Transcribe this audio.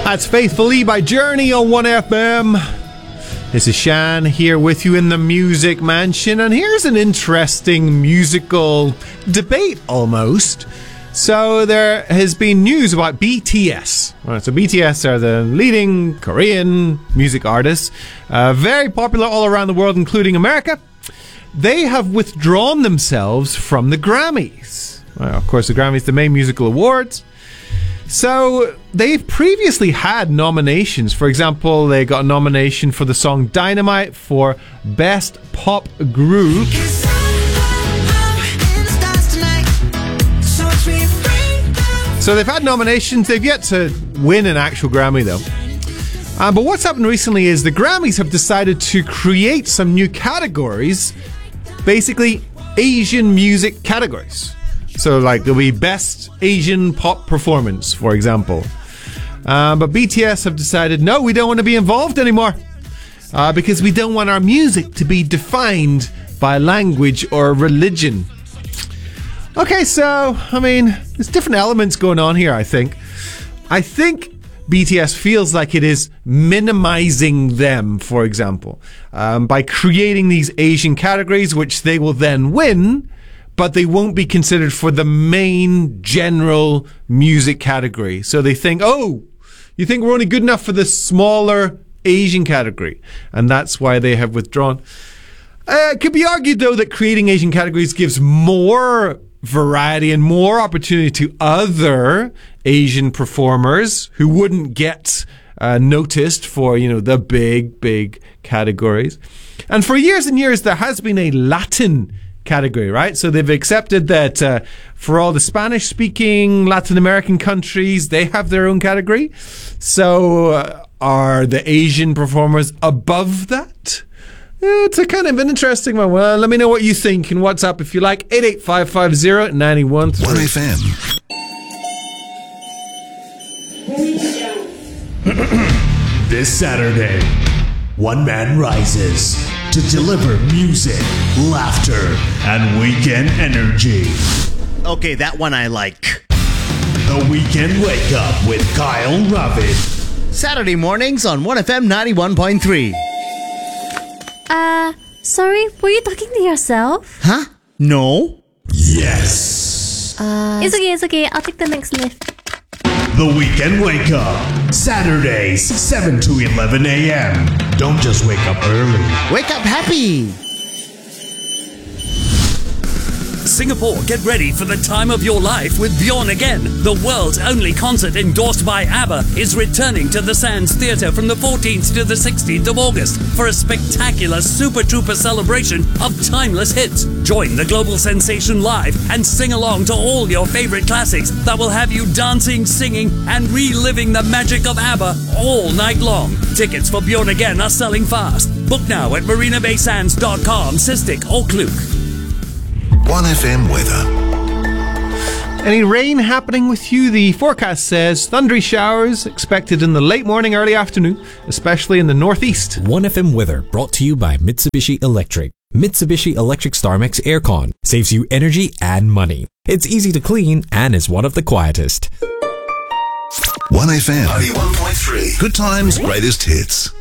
That's Faithfully by Journey on 1FM. This is Shan here with you in the Music Mansion, and here's an interesting musical debate almost. So there has been news about BTS. Right, so BTS are the leading Korean music artists, very popular all around the world, including America. They have withdrawn themselves from the Grammys. Well, of course, the Grammys, the main musical awards. So they've previously had nominations. For example, they got a nomination for the song Dynamite for Best Pop Group. So they've had nominations. They've yet to win an actual Grammy, though. But what's happened recently is the Grammys have decided to create some new categories, basically Asian music categories. So, like, there'll be Best Asian Pop Performance, for example. But BTS have decided, no, we don't want to be involved anymore. Because we don't want our music to be defined by language or religion. Okay, so, I mean, there's different elements going on here, I think. I think BTS feels like it is minimizing them, for example, by creating these Asian categories, which they will then win, but they won't be considered for the main general music category. So they think, oh, you think we're only good enough for the smaller Asian category? And that's why they have withdrawn. It could be argued, though, that creating Asian categories gives more variety and more opportunity to other Asian performers who wouldn't get noticed for, you know, the big categories. And for years and years, there has been a Latin category, right? So they've accepted that for all the Spanish-speaking Latin American countries, they have their own category. So are the Asian performers above that? It's a kind of an interesting one. Well, let me know what you think and what's up if you like. 88550-913. 1FM. This Saturday, one man rises to deliver music, laughter, and weekend energy. Okay, that one I like. The Weekend Wake Up with Kyle Ravid. Saturday mornings on 1FM 91.3. Sorry, were you talking to yourself? Huh? No? Yes. It's okay. I'll take the next lift. The Weekend Wake Up. Saturdays, 7 to 11 a.m. Don't just wake up early. Wake up happy! Singapore, get ready for the time of your life with Bjorn Again. The world's only concert endorsed by ABBA is returning to the Sands Theatre from the 14th to the 16th of August for a spectacular Super Trooper celebration of timeless hits. Join the global sensation live and sing along to all your favorite classics that will have you dancing, singing, and reliving the magic of ABBA all night long. Tickets for Bjorn Again are selling fast. Book now at marinabaysands.com, Cystic or Klook. 1FM weather. Any rain happening with you? The forecast says thundery showers expected in the late morning, early afternoon, especially in the northeast. 1FM weather brought to you by Mitsubishi Electric. Mitsubishi Electric StarMax Aircon saves you energy and money. It's easy to clean and is one of the quietest. 1FM 91.3. Good times, greatest hits.